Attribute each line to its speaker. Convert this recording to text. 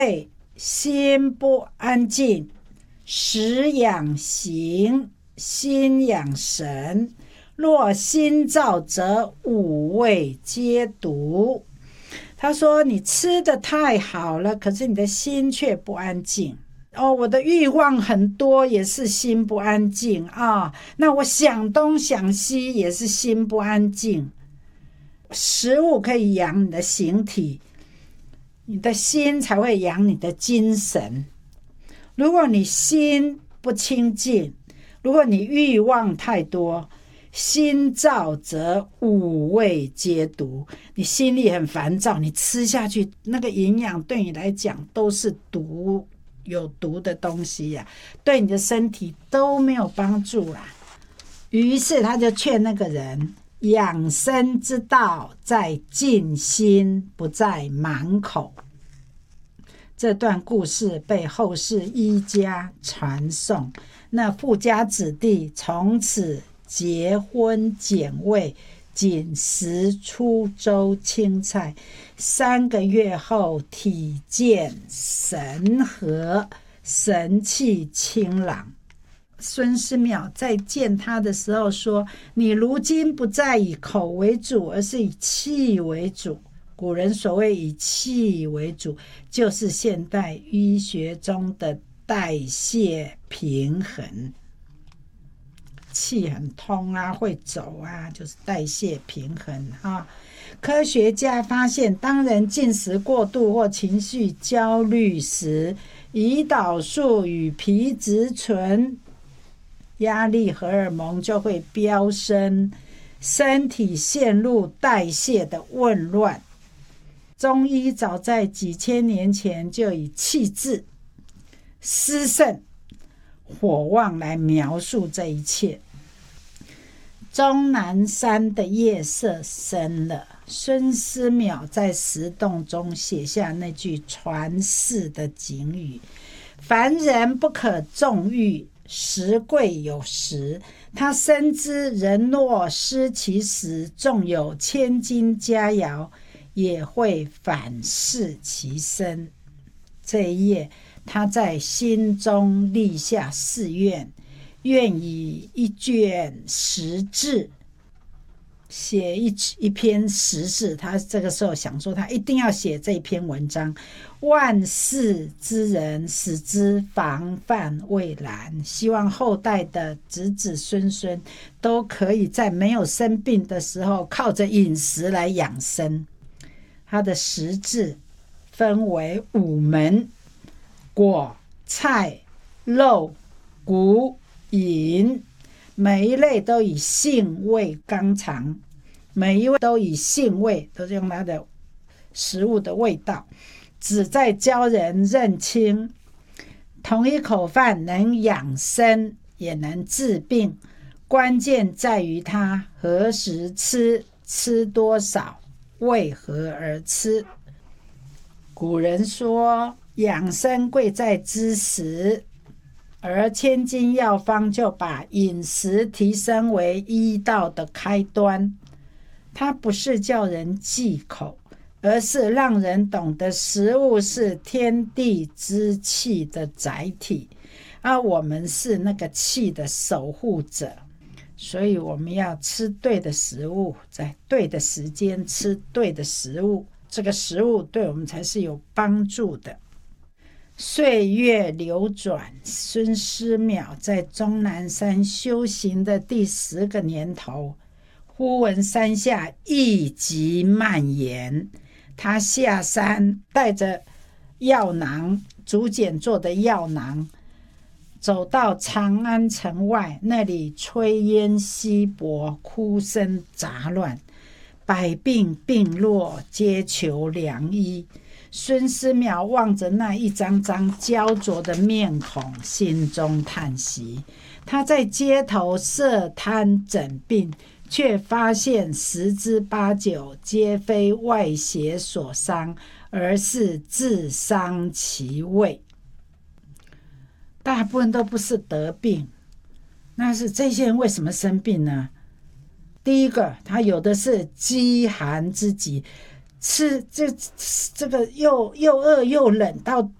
Speaker 1: 心不安静，食养形，心养神。若心躁，则五味皆毒。他说你吃的太好了，可是你的心却不安静。我的欲望很多，也是心不安静啊。那我想东想西，也是心不安静。食物可以养你的形体，你的心才会养你的精神。如果你心不清净，如果你欲望太多，心躁则五味皆毒。你心里很烦躁，你吃下去那个营养对你来讲都是毒，有毒的东西呀，对你的身体都没有帮助啦。于是他就劝那个人，养生之道在静心，不在满口。这段故事被后世医家传颂，那富家子弟从此结婚减味，仅食粗粥青菜，3个月后体健神和，神气清朗。孙思邈在见他的时候说，你如今不再以口为主，而是以气为主。古人所谓以气为主，就是现代医学中的代谢平衡。气很通啊，会走啊，就是代谢平衡啊。科学家发现，当人进食过度或情绪焦虑时，胰岛素与皮质醇压力荷尔蒙就会飙升，身体陷入代谢的紊乱。中医早在几千年前就以气滞、湿盛、火旺来描述这一切。终南山的夜色深了，孙思邈在石洞中写下那句传世的警语：凡人不可纵欲，食贵有时。他深知人若失其食，纵有千金佳肴，也会反噬其身。这一夜，他在心中立下誓愿，愿以一卷实志写一篇实事。他这个时候想说，他一定要写这篇文章，万世之人使之防范未然，希望后代的子子孙孙都可以在没有生病的时候，靠着饮食来养生。他的实志分为5门：果、菜、肉、谷、饮，每一类都以性味纲常，每一位都以性味，都是用它的食物的味道，旨在教人认清同一口饭能养生也能治病，关键在于它何时吃，吃多少，为何而吃。古人说，养生贵在知识，而千金药方就把饮食提升为医道的开端。它不是叫人忌口，而是让人懂得食物是天地之气的载体，而我们是那个气的守护者。所以我们要吃对的食物，在对的时间吃对的食物，这个食物对我们才是有帮助的。岁月流转，孙思邈在终南山修行的第10个年头，忽闻山下疫疾蔓延。他下山带着药囊，竹简做的药囊，走到长安城外，那里炊烟稀薄，哭声杂乱，百病病弱，皆求良医。孙思邈望着那一张张焦灼的面孔，心中叹息。他在街头设摊诊病，却发现10之8九皆非外邪所伤，而是自伤其胃。大部分都不是得病，那是这些人为什么生病呢？第一个，他有的是饥寒之疾， 吃这个又饿又冷，到